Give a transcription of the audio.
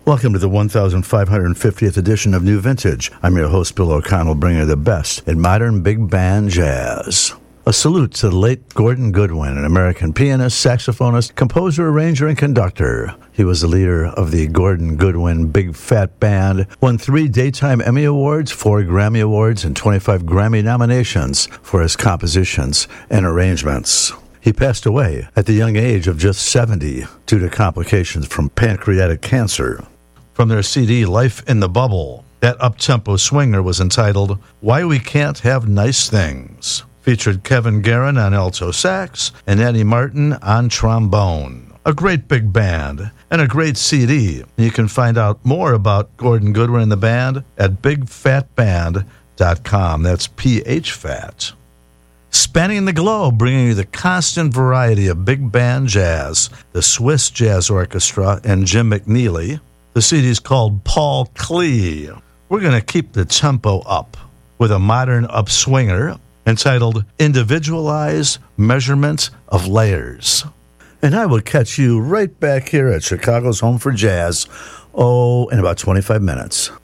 Welcome to the 1550th edition of New Vintage. I'm your host, Bill O'Connell, bringing you the best in modern big band jazz. A salute to the late Gordon Goodwin, an American pianist, saxophonist, composer, arranger, and conductor. He was the leader of the Gordon Goodwin Big Fat Band, won 3 Daytime Emmy Awards, 4 Grammy Awards, and 25 Grammy nominations for his compositions and arrangements. He passed away at the young age of just 70 due to complications from pancreatic cancer. From their CD, Life in the Bubble, that up-tempo swinger was entitled Why We Can't Have Nice Things. Featured Kevin Guerin on alto sax and Eddie Martin on trombone. A great big band and a great CD. You can find out more about Gordon Goodwin and the band at bigfatband.com. That's PHFAT. Spanning the globe, bringing you the constant variety of big band jazz, the Swiss Jazz Orchestra and Jim McNeely. The CD is called Paul Klee. We're going to keep the tempo up with a modern upswinger entitled Individualized Measurement of Layers. And I will catch you right back here at Chicago's Home for Jazz, in about 25 minutes.